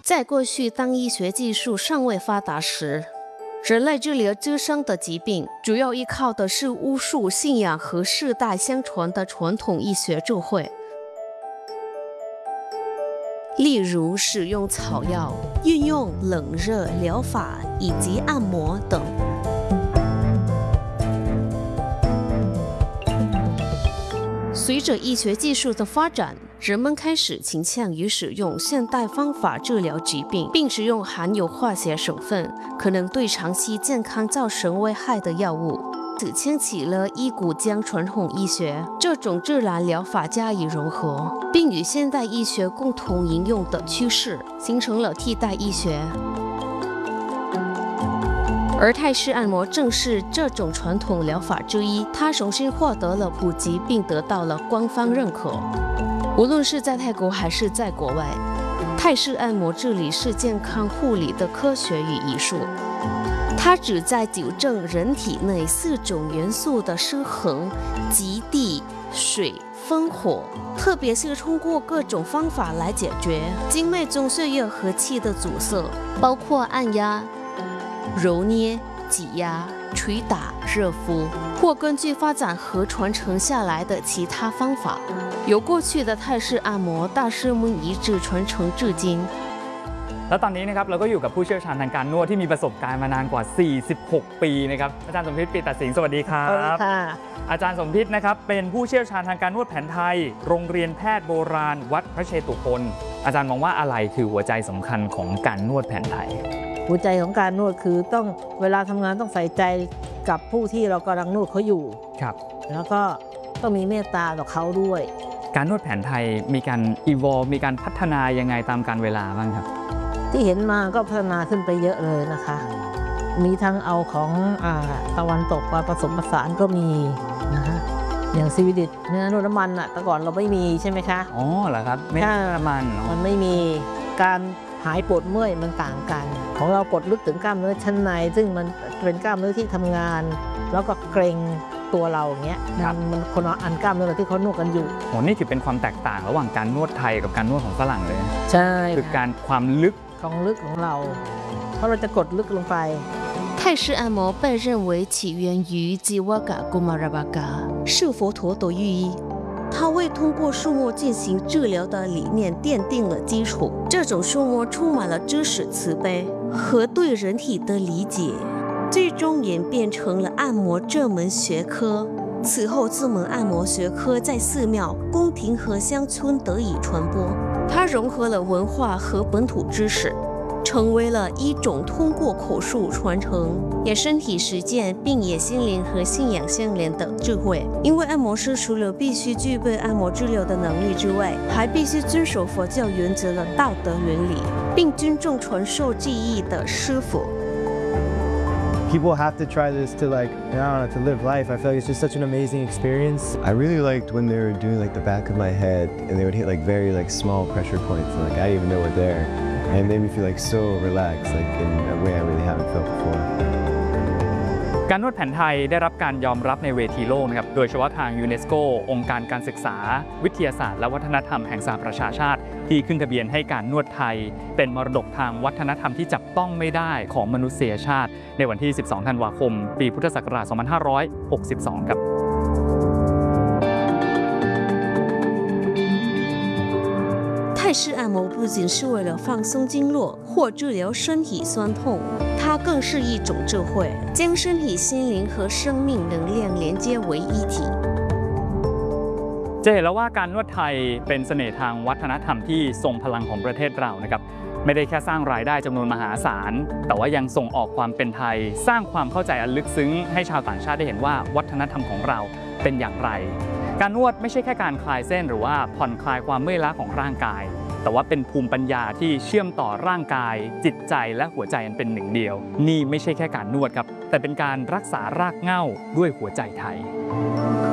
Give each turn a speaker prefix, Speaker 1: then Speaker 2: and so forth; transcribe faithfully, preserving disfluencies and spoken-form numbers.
Speaker 1: 在过去，当医学技术尚未发达时，人类治疗滋生的疾病主要依靠的是巫术、信仰和世代相传的传统医学智慧，例如使用草药、运用冷热疗法以及按摩等。随着医学技术的发展，人们开始倾向于使用现代方法治疗疾病，并使用含有化学成分可能对长期健康造成危害的药物，此牵起了医骨将传统医学这种自然疗法加以融合，并与现代医学共同应用的趋势，形成了替代医学。而泰式按摩正是这种传统疗法之一，它重新获得了普及，并得到了官方认可。无论是在泰国还是在国外，泰式按摩治理是健康护理的科学与艺术。它旨在纠正人体内四种元素的失衡，即地、水、风、火，特别是通过各种方法来解决经脉中血液和气的阻塞，包括按压、揉捏、挤压、捶打、热敷，或根据发展和传承下来的其他方法，由过去的泰式按摩大师们一直传承至今。
Speaker 2: แล้วตอนนี้นะครับเราก็อยู่กับผู้เชี่ยวชาญทางการนวดที่มีประสบการณ์มานานกว่าสี่สิบหกปีนะครับอาจารย์สมพิษ ปิตสิงห์สวัสดีครับอาจารย์สมพิษนะครับเป็นผู้เชี่ยวชาญทางการนวดแผนไทยโรงเรียนแพทย์โบราณวัดพระเชตุพนอาจารย์มองว่าอะไรคือหัวใจสำคัญของการนวดแผนไทย
Speaker 3: หัวใจของการนวดคือต้องเวลาทำงานต้องใส่ใจกับผู้ที่เรากำลังนวดเขาอยู่
Speaker 2: ครับ
Speaker 3: แล้วก็ต้องมีเมตตาต่อเขาด้วย
Speaker 2: การนวดแผนไทยมีการอีวอลมีการพัฒนายังไงตามกาลเวลาบ้างครับ
Speaker 3: ที่เห็นมาก็พัฒนาขึ้นไปเยอะเลยนะคะมีทั้งเอาของอ่าตะวันตกมาผสมผสานก็มีนะคะอย่างซีวิดิตเนื้อนวดน้ำมันอะแต่ก่อนเราไม่มีใช่ไหมคะ
Speaker 2: อ๋อเหรอครับไม่น้ำมัน
Speaker 3: มันไม่มีการหายปวดเมื่อยมันต่างกันของเราปวดลึกถึงกล้ามเนื้อชั้นในซึ่งมันเป็นกล้ามเนื้อที่ทำงานแล้วก็เกร็งตัวเราอย่างเงี้ยมันคนอันกล้ามเนื้อที่เขานวดกันอยู่
Speaker 2: โหนี่ถือเป็นความแตกต่างระหว่างการนวดไทยกับการนวดของฝรั่งเลย
Speaker 3: ใช่
Speaker 2: คือการความลึก
Speaker 3: ของลึกของเราเพราะเราจะกดลึกลงไป
Speaker 1: 泰式按摩被认为起源于吉瓦嘎古马拉巴嘎，是佛陀的寓意。它为通过触摸进行治疗的理念奠定了基础。这种触摸充满了知识、慈悲和对人体的理解，最终演变成了按摩这门学科。此后，这门按摩学科在寺庙、宫廷和乡村得以传播。它融合了文化和本土知识，成为了一种通过口述传承、也身体实践，并也心灵和信仰相连的智慧。因为按摩师除了必须具备按摩治疗的能力之外，还必须遵守佛教原则的道德原理，并尊重传授技艺的师傅。
Speaker 4: People have to try this to like, I don't know, to live life. I feel like it's just such an amazing experience.
Speaker 5: I really liked when they were doing like the back of my head and they would hit like very like small pressure points and like I didn't even know were there. And it made me feel like so relaxed, like in a way I really haven't felt before.
Speaker 2: การนวดแผนไทยได้รับการยอมรับในเวทีโลกนะครับโดยเฉพาะทางยูเนสโกองค์การการศึกษาวิทยาศาสตร์และวัฒนธรรมแห่งสหประชาชาติที่ขึ้นทะเบียนให้การนวดไทยเป็นมรดกทางวัฒนธรรมที่จับต้องไม่ได้ของมนุษยชาติในวันที่สิบสองธันวาคมปีพุทธศักราชสองพันห้าร้อยหกสิบสองครับ
Speaker 1: 泰式按摩不仅是为了放松经络或治疗身体酸痛，它更是一种智慧，将身体、心灵和生命能量连接为一体。
Speaker 2: จะเห็นแล้วว่าการนวดไทยเป็นเสน่ห์ทางวัฒนธรรมที่ทรงพลังของประเทศเรานะครับไม่ได้แค่สร้างรายได้จำนวนมหาศาลแต่ว่ายังส่งออกความเป็นไทยสร้างความเข้าใจอันลึกซึ้งให้ชาวต่างชาติได้เห็นว่าวัฒนธรรมของเราเป็นอย่างไรการนวดไม่ใช่แค่การคลายเส้นหรือว่าผ่อนคลายความเมื่อยล้าของร่างกายแต่ว่าเป็นภูมิปัญญาที่เชื่อมต่อร่างกายจิตใจและหัวใจอันเป็นหนึ่งเดียวนี่ไม่ใช่แค่การนวดครับแต่เป็นการรักษารากเหง้าด้วยหัวใจไทย